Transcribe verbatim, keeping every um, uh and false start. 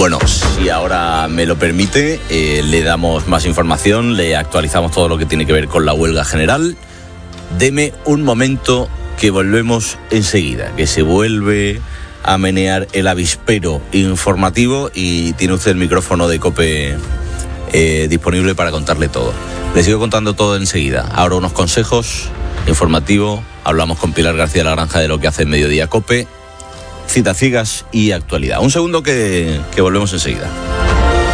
Bueno, si ahora me lo permite, eh, le damos más información, le actualizamos todo lo que tiene que ver con la huelga general. Deme un momento que volvemos enseguida, que se vuelve a menear el avispero informativo y tiene usted el micrófono de COPE eh, disponible para contarle todo. Le sigo contando todo enseguida. Ahora unos consejos, informativo, hablamos con Pilar García de la Granja de lo que hace Mediodía COPE, citas ciegas y actualidad. Un segundo que, que volvemos enseguida.